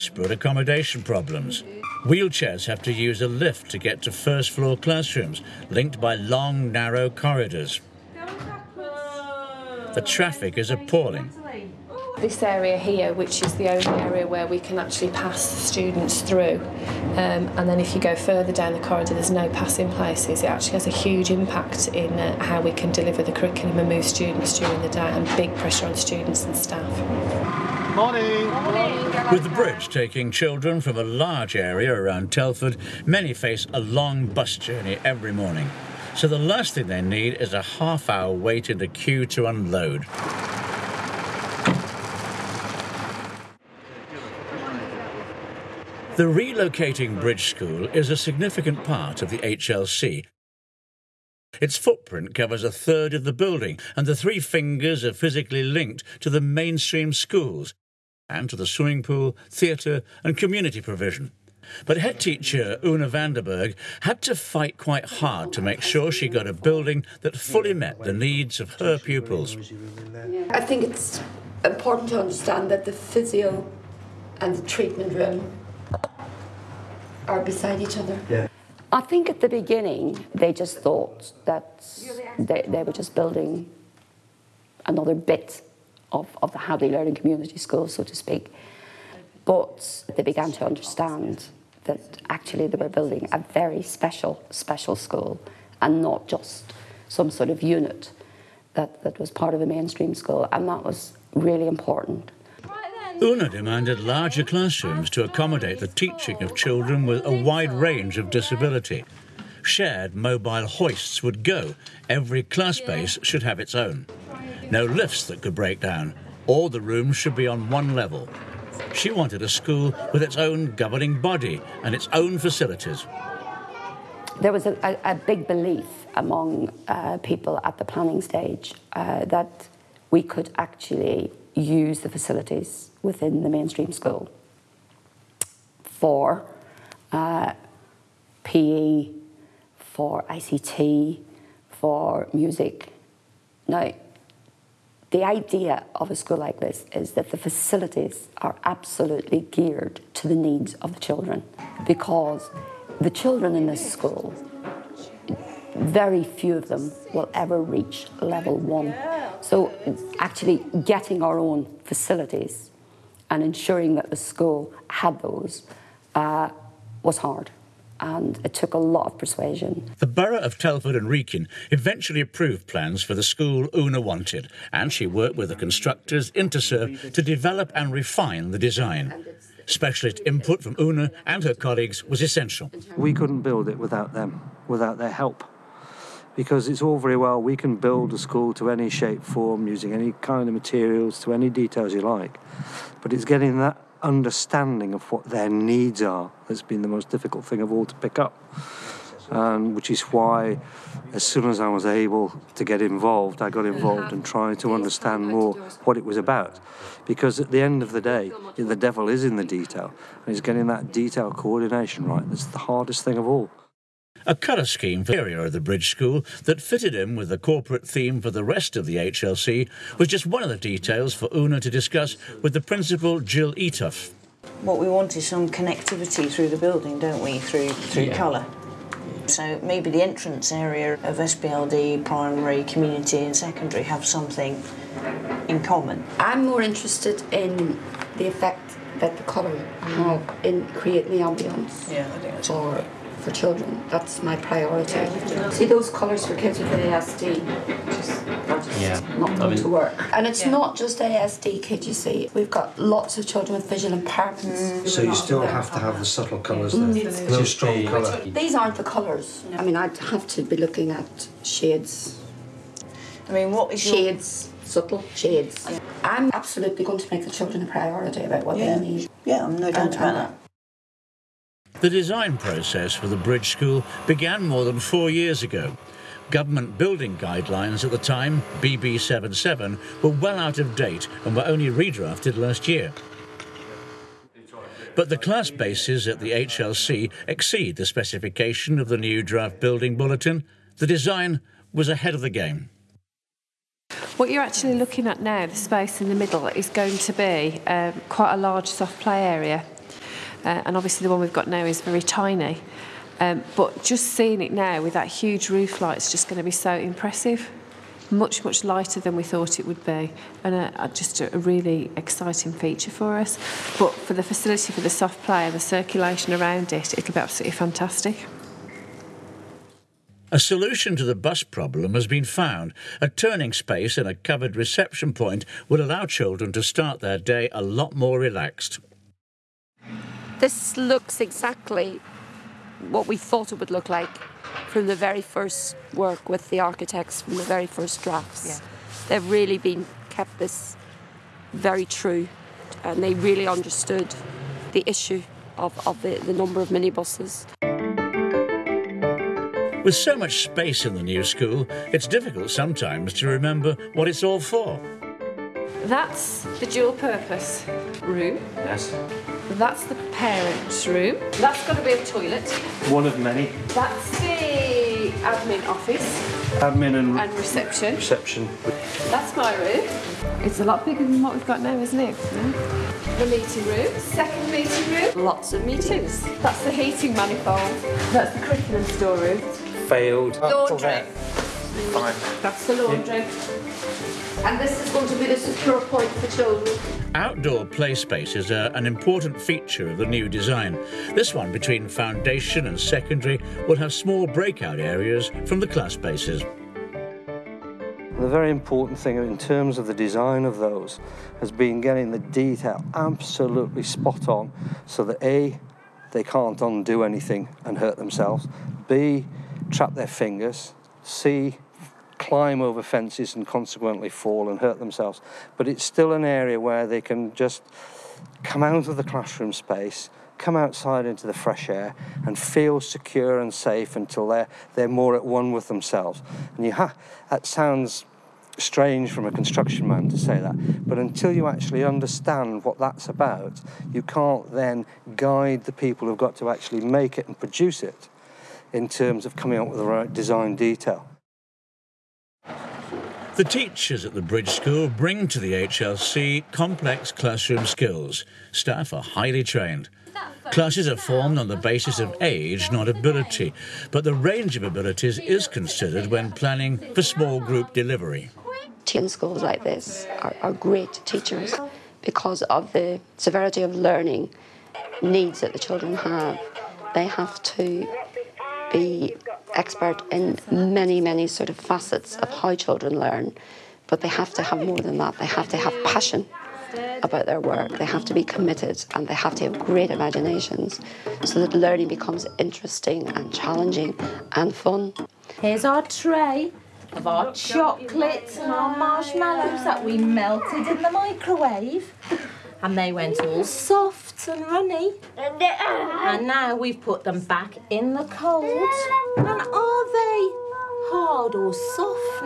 Desperate accommodation problems. Wheelchairs have to use a lift to get to first-floor classrooms, linked by long, narrow corridors. The traffic is appalling. This area here, which is the only area where we can actually pass the students through, and then if you go further down the corridor there's no passing places, it actually has a huge impact in how we can deliver the curriculum and move students during the day, and big pressure on students and staff. Morning. With the bridge taking children from a large area around Telford, many face a long bus journey every morning. So the last thing they need is a half-hour wait in the queue to unload. The relocating bridge school is a significant part of the HLC. Its footprint covers a third of the building, and the three fingers are physically linked to the mainstream schools and to the swimming pool, theatre and community provision. But head teacher Una Vanderberg had to fight quite hard to make sure she got a building that fully met the needs of her pupils. I think it's important to understand that the physio and the treatment room are beside each other. Yeah. I think at the beginning they just thought that they were just building another bit of the Hadley Learning Community School, so to speak. But they began to understand that actually they were building a very special school and not just some sort of unit that was part of a mainstream school, and that was really important. Una demanded larger classrooms to accommodate the teaching of children with a wide range of disability. Shared mobile hoists would go. Every class space should have its own. No lifts that could break down. All the rooms should be on one level. She wanted a school with its own governing body and its own facilities. There was a big belief among people at the planning stage that we could actually use the facilities within the mainstream school for PE, for ICT, for music. Now, the idea of a school like this is that the facilities are absolutely geared to the needs of the children, because the children in this school, very few of them will ever reach level 1. So actually getting our own facilities and ensuring that the school had those was hard, and it took a lot of persuasion. The Borough of Telford and Wrekin eventually approved plans for the school Una wanted, and she worked with the constructors Interserve to develop and refine the design. Specialist input from Una and her colleagues was essential. We couldn't build it without them, without their help. Because it's all very well, we can build a school to any shape, form, using any kind of materials, to any details you like. But it's getting that understanding of what their needs are that's been the most difficult thing of all to pick up. And which is why, as soon as I was able to get involved, I got involved and tried to understand more what it was about. Because at the end of the day, the devil is in the detail. And it's getting that detail coordination right that's the hardest thing of all. A colour scheme for the area of the bridge school that fitted in with the corporate theme for the rest of the HLC was just one of the details for Una to discuss with the principal, Jill Eatough. What we want is some connectivity through the building, don't we, through colour. So maybe the entrance area of SPLD, primary, community and secondary have something in common. I'm more interested in the effect that the colour have in creating the ambience. Yeah, I think that's for children. That's my priority. See those colours for kids with ASD, just not going to work. And it's not just ASD kids, you see. We've got lots of children with visual impairments. So you still have to have the subtle colours there. No strong colour. These aren't the colours. I mean, I'd have to be looking at shades. I mean, what is shades? Subtle shades. Yeah. I'm absolutely going to make the children a priority about what they need. Yeah, I'm no doubt about that. The design process for the bridge school began more than 4 years ago. Government building guidelines at the time, BB77, were well out of date and were only redrafted last year. But the class bases at the HLC exceed the specification of the new draft building bulletin. The design was ahead of the game. What you're actually looking at now, the space in the middle, is going to be quite a large soft play area. and obviously the one we've got now is very tiny. But just seeing it now with that huge roof light is just going to be so impressive. Much, much lighter than we thought it would be, and just a really exciting feature for us. But for the facility for the soft play and the circulation around it, it'll be absolutely fantastic. A solution to the bus problem has been found. A turning space and a covered reception point will allow children to start their day a lot more relaxed. This looks exactly what we thought it would look like from the very first work with the architects, from the very first drafts. Yeah. They've really kept this very true, and they really understood the issue of the number of minibuses. With so much space in the new school, it's difficult sometimes to remember what it's all for. That's the dual purpose room. Yes. That's the parents' room. That's got to be a toilet. One of many. That's the admin office. Admin and reception. Reception. That's my room. It's a lot bigger than what we've got now, isn't it? The meeting room, second meeting room. Lots of meetings. That's the heating manifold. That's the curriculum storeroom. Failed. Laundry. Fine. That's the laundry. And this is going to be the secure point for children. Outdoor play spaces are an important feature of the new design. This one between foundation and secondary will have small breakout areas from the class spaces. The very important thing in terms of the design of those has been getting the detail absolutely spot on, so that A, they can't undo anything and hurt themselves, B, trap their fingers, C, climb over fences and consequently fall and hurt themselves. But it's still an area where they can just come out of the classroom space, come outside into the fresh air and feel secure and safe until they're more at one with themselves. And that sounds strange from a construction man to say that, but until you actually understand what that's about, you can't then guide the people who've got to actually make it and produce it in terms of coming up with the right design detail. The teachers at the Bridge School bring to the HLC complex classroom skills. Staff are highly trained. Classes are formed on the basis of age, not ability, but the range of abilities is considered when planning for small group delivery. In schools like this are great teachers because of the severity of learning needs that the children have. They have to be expert in many, many sort of facets of how children learn, but they have to have more than that. They have to have passion about their work. They have to be committed, and they have to have great imaginations so that learning becomes interesting and challenging and fun. Here's our tray of our chocolates and our marshmallows that we melted in the microwave. And they went all soft and runny. And now we've put them back in the cold. And are they hard or soft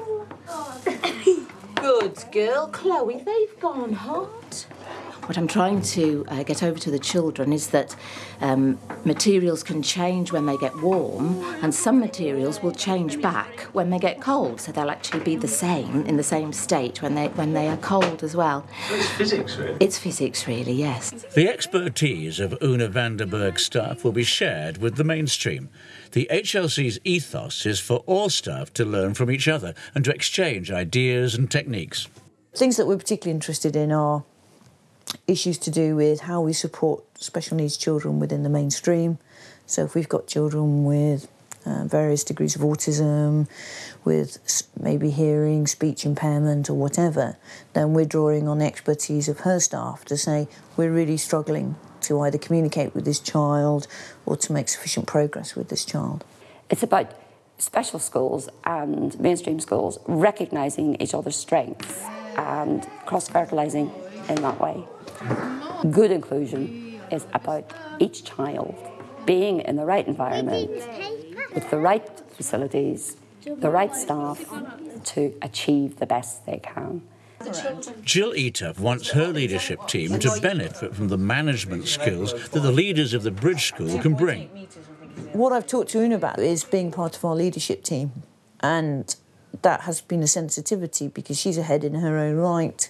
now? Good girl, Chloe, they've gone hard. What I'm trying to get over to the children is that materials can change when they get warm, and some materials will change back when they get cold, so they'll actually be the same, in the same state when they are cold as well. It's physics, really? It's physics, really, yes. The expertise of Una Vanderberg's staff will be shared with the mainstream. The HLC's ethos is for all staff to learn from each other and to exchange ideas and techniques. Things that we're particularly interested in are issues to do with how we support special needs children within the mainstream. So if we've got children with various degrees of autism, with maybe hearing, speech impairment or whatever, then we're drawing on the expertise of her staff to say we're really struggling to either communicate with this child or to make sufficient progress with this child. It's about special schools and mainstream schools recognising each other's strengths and cross-fertilising in that way. Good inclusion is about each child being in the right environment, with the right facilities, the right staff to achieve the best they can. Jill Eatough wants her leadership team to benefit from the management skills that the leaders of the Bridge School can bring. What I've talked to Una about is being part of our leadership team, and that has been a sensitivity because she's ahead in her own right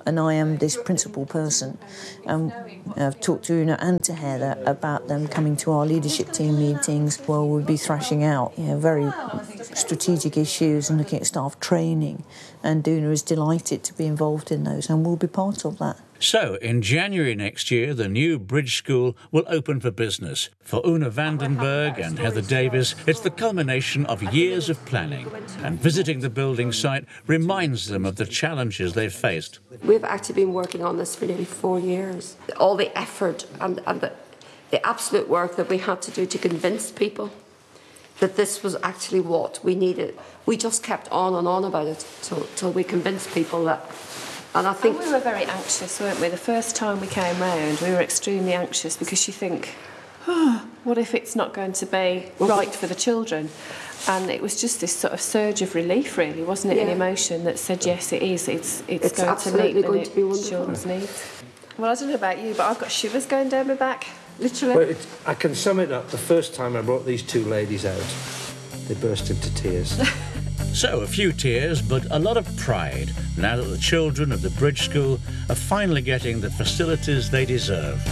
and I am this principal person. I've talked to Una and to Heather about them coming to our leadership team meetings where we'll be thrashing out very strategic issues and looking at staff training, and Una is delighted to be involved in those and will be part of that. So, in January next year, the new Bridge School will open for business. For Una Vandenberg and Heather Davis, it's the culmination of years of planning, and visiting the building site reminds them of the challenges they've faced. We've actually been working on this for nearly 4 years. All the effort and the absolute work that we had to do to convince people that this was actually what we needed. We just kept on and on about it till we convinced people that. And I think we were very anxious, weren't we? The first time we came round, we were extremely anxious because you think, what if it's not going to be right for the children? And it was just this sort of surge of relief, really, wasn't it? An emotion that said, yes, it is. It's going to meet children's needs. Well, I don't know about you, but I've got shivers going down my back, literally. Well, I can sum it up. The first time I brought these two ladies out, they burst into tears. So, a few tears, but a lot of pride, now that the children of the Bridge School are finally getting the facilities they deserve.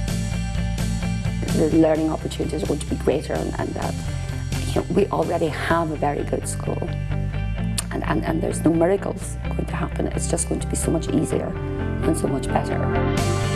The learning opportunities are going to be greater, and that we already have a very good school. And there's no miracles going to happen. It's just going to be so much easier and so much better.